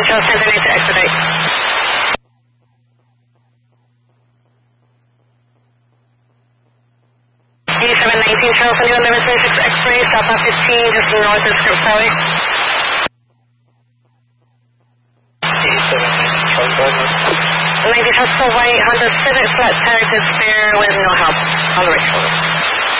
Charles, 10:30 to expedite. 8719 Charles, on 1136 X-ray, southbound 15, just north of Scripps Highway. 8719 Charles, go ahead. 90 Hustle White, Honda Civic, flat tire, good spare with no help on the right shoulder.